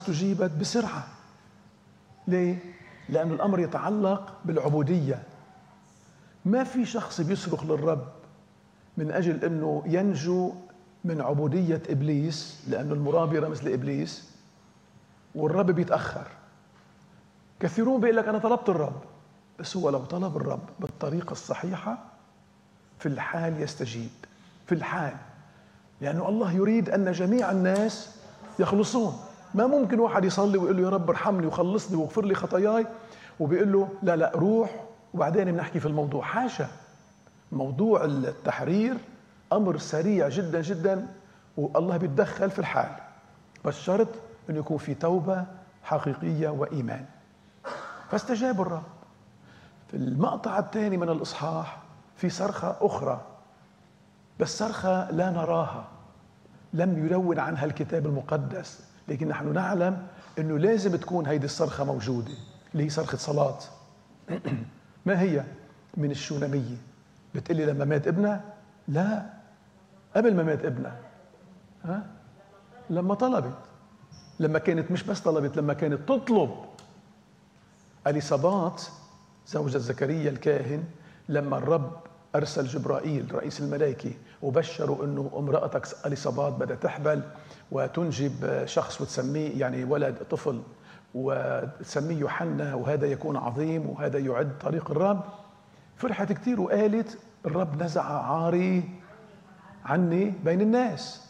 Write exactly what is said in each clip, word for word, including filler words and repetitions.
استجيبت بسرعة. ليه؟ لأن الأمر يتعلق بالعبودية. ما في شخص بيصرخ للرب من أجل أنه ينجو من عبودية إبليس، لأنه المرابرة مثل إبليس، والرب بيتأخر. كثيرون بيقول لك أنا طلبت الرب، بس هو لو طلب الرب بالطريقة الصحيحة في الحال يستجيب، في الحال، لأنه الله يريد أن جميع الناس يخلصون. ما ممكن واحد يصلي ويقول له يا رب ارحمني وخلصني واغفر لي خطاياي، وبيقول له لا لا روح وبعدين بنحكي في الموضوع. حاشا، موضوع التحرير أمر سريع جدا جدا، والله بيتدخل في الحال، بس شرط أن يكون في توبة حقيقية وإيمان. فاستجاب الرب. في المقطع الثاني من الإصحاح في صرخة أخرى، بس صرخة لا نراها، لم يدون عنها الكتاب المقدس، لكن نحن نعلم أنه لازم تكون هيدي الصرخة موجودة، اللي هي صرخة صلاة. ما هي؟ من الشونامية. بتقلي لما مات ابنها؟ لا، قبل ما مات ابنها. ها؟ لما طلبت، لما كانت مش بس طلبت، لما كانت تطلب. أليصابات زوجة زكريا الكاهن، لما الرب أرسل جبرائيل رئيس الملائكة وبشروا أنه امرأتك أليصابات بدها تحبل وتنجب شخص وتسميه يعني ولد طفل وتسميه يوحنا، وهذا يكون عظيم وهذا يعد طريق الرب، فرحت كتير وقالت الرب نزع عاري عني بين الناس.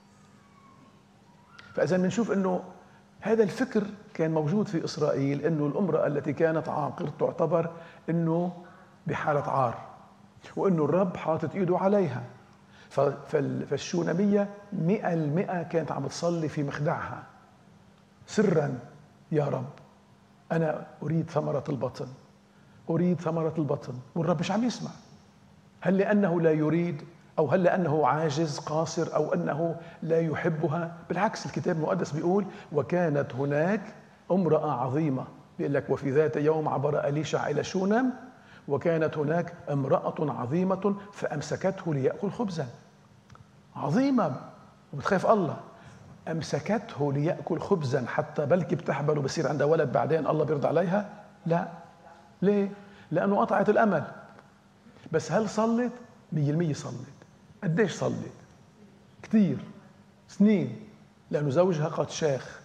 فإذا بنشوف أنه هذا الفكر كان موجود في إسرائيل، أنه الامرأة التي كانت عاقر تعتبر أنه بحالة عار، وأنه الرب حاطط إيده عليها. فالشونامية مئة المئة كانت عم تصلي في مخدعها سرا، يا رب أنا أريد ثمرة البطن، أريد ثمرة البطن، والرب مش عم يسمع. هل لأنه لا يريد، أو هل لأنه عاجز قاصر، أو أنه لا يحبها؟ بالعكس، الكتاب المقدس بيقول وكانت هناك امرأة عظيمة، بيقول لك وفي ذات يوم عبر أليشع إلى شونم وكانت هناك امرأة عظيمة فأمسكته ليأكل خبزا. عظيمة وبتخاف الله، أمسكته ليأكل خبزا حتى بلكي بتحبل وبصير عندها ولد بعدين الله بيرضى عليها؟ لا. ليه؟ لأنه قطعت الأمل. بس هل صلت؟ مية المية صلت. قديش صلت؟ كتير سنين، لأنه زوجها قد شاخ،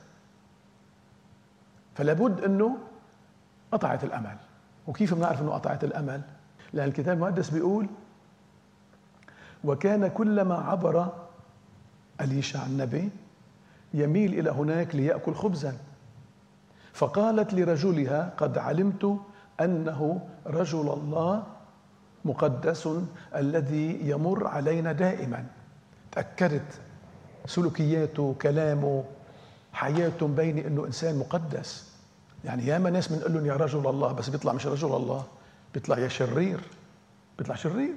فلابد أنه قطعت الأمل. وكيف بنعرف أنه قطعت الأمل؟ لأن الكتاب المقدس بيقول وكان كلما عبر أليشع النبي يميل إلى هناك ليأكل خبزا، فقالت لرجلها قد علمت أنه رجل الله مقدس الذي يمر علينا دائما. تأكدت سلوكياته، كلامه، حياته مبين أنه إنسان مقدس. يعني ياما ناس بنقول لهم يا رجل الله، بس بيطلع مش رجل الله، بيطلع يا شرير، بيطلع شرير.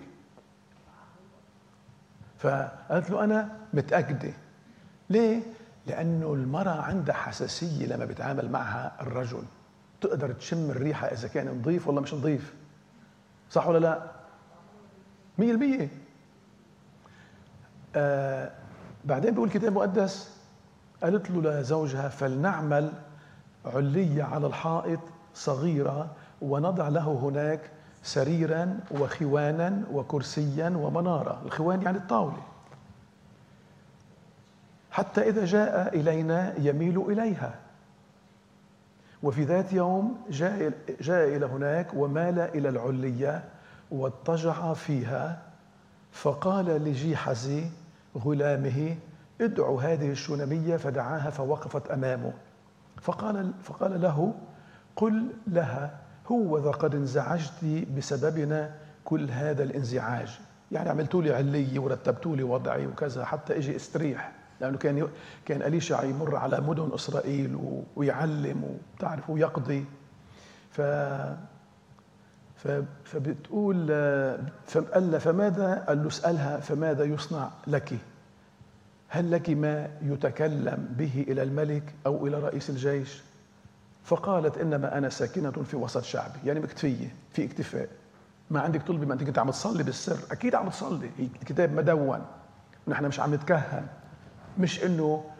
فقالت له أنا متأكدة. ليه؟ لأنه المرأة عندها حساسية لما بيتعامل معها الرجل، تقدر تشم الريحة إذا كان نظيف ولا مش نظيف. صح ولا لا؟ مية المية. آه بعدين بيقول الكتاب المقدس قالت له لزوجها فلنعمل علية على الحائط صغيرة ونضع له هناك سريرا وخوانا وكرسيا ومنارة. الخوان يعني الطاولة، حتى إذا جاء إلينا يميل إليها. وفي ذات يوم جاء, جاء إلى هناك ومال إلى العلية واضطجع فيها، فقال لجيحزي غلامه ادعو هذه الشونامية، فدعاها فوقفت أمامه. فقال, فقال له قل لها هوذا قد انزعجت بسببنا كل هذا الانزعاج. يعني عملتوا لي علية ورتبتوا لي وضعي وكذا حتى اجي استريح، لأنه كان كان أليشع يمر على مدن إسرائيل ويعلم وتعرف ويقضي. ف فبتقول فقال له فماذا؟ قال له اسألها فماذا يصنع لك؟ هل لك ما يتكلم به إلى الملك أو إلى رئيس الجيش؟ فقالت إنما أنا ساكنة في وسط شعبي. يعني مكتفية، في اكتفاء، ما عندك طلبي، ما أنت كنت عم تصلي بالسر، أكيد عم تصلي، الكتاب مدون ونحن مش عم نتكهن، مش إنه